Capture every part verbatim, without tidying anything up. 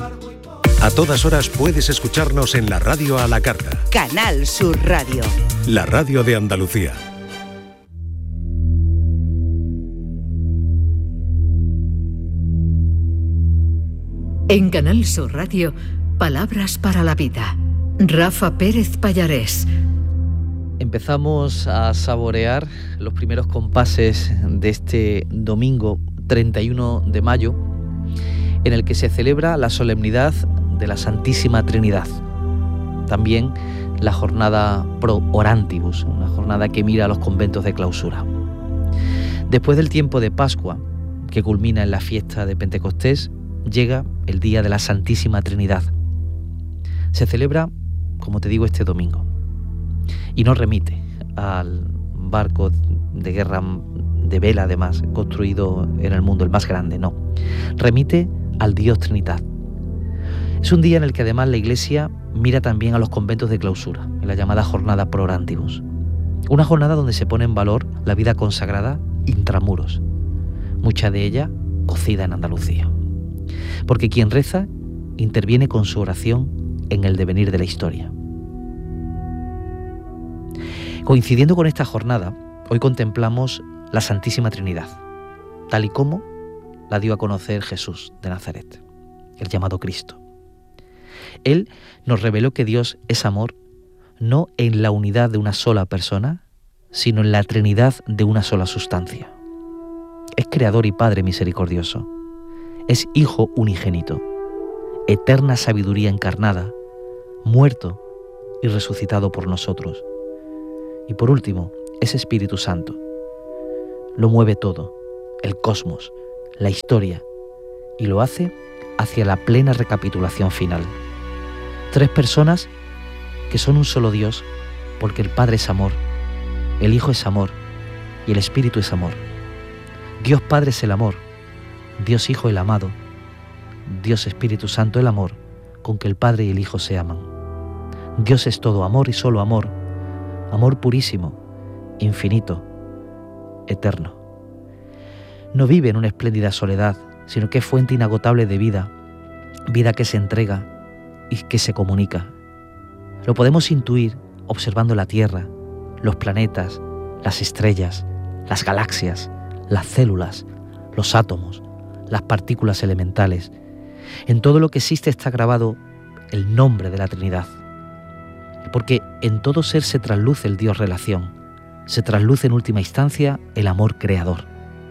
A todas horas puedes escucharnos en la radio a la carta. Canal Sur Radio. La radio de Andalucía. En Canal Sur Radio, Palabras para la Vida. Rafa Pérez Pallarés. Empezamos a saborear los primeros compases de este domingo treinta y uno de mayo, en el que se celebra la solemnidad de la Santísima Trinidad. También la jornada Pro Orantibus, una jornada que mira a los conventos de clausura. Después del tiempo de Pascua, que culmina en la fiesta de Pentecostés, llega el día de la Santísima Trinidad. Se celebra, como te digo, este domingo. Y no remite al barco de guerra de vela, además, construido en el mundo, el más grande, no. Remite al Dios Trinidad. Es un día en el que además la Iglesia mira también a los conventos de clausura, en la llamada jornada Pro Orantibus. Una jornada donde se pone en valor la vida consagrada intramuros, mucha de ella cocida en Andalucía. Porque quien reza interviene con su oración en el devenir de la historia. Coincidiendo con esta jornada, hoy contemplamos la Santísima Trinidad, tal y como la dio a conocer Jesús de Nazaret, el llamado Cristo. Él nos reveló que Dios es amor, no en la unidad de una sola persona, sino en la Trinidad de una sola sustancia. Es Creador y Padre misericordioso. Es Hijo unigénito, eterna sabiduría encarnada, muerto y resucitado por nosotros. Y por último, es Espíritu Santo. Lo mueve todo, el cosmos, la historia, y lo hace hacia la plena recapitulación final. Tres personas que son un solo Dios, porque el Padre es amor, el Hijo es amor y el Espíritu es amor. Dios Padre es el amor, Dios Hijo el amado, Dios Espíritu Santo el amor, con que el Padre y el Hijo se aman. Dios es todo amor y solo amor, amor purísimo, infinito, eterno. No vive en una espléndida soledad, sino que es fuente inagotable de vida, vida que se entrega y que se comunica. Lo podemos intuir observando la Tierra, los planetas, las estrellas, las galaxias, las células, los átomos, las partículas elementales. En todo lo que existe está grabado el nombre de la Trinidad. Porque en todo ser se trasluce el Dios relación, se trasluce en última instancia el amor creador.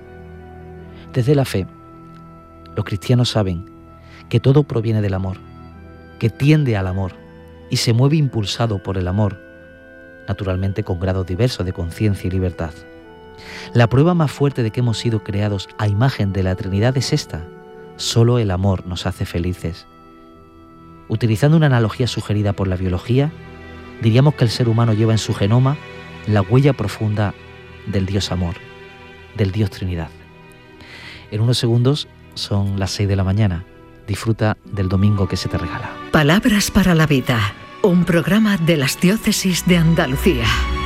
Desde la fe, los cristianos saben que todo proviene del amor, que tiende al amor y se mueve impulsado por el amor, naturalmente con grados diversos de conciencia y libertad. La prueba más fuerte de que hemos sido creados a imagen de la Trinidad es esta: solo el amor nos hace felices. Utilizando una analogía sugerida por la biología, diríamos que el ser humano lleva en su genoma la huella profunda del Dios amor, del Dios Trinidad. En unos segundos son las seis de la mañana. Disfruta del domingo que se te regala. Palabras para la Vida, un programa de las Diócesis de Andalucía.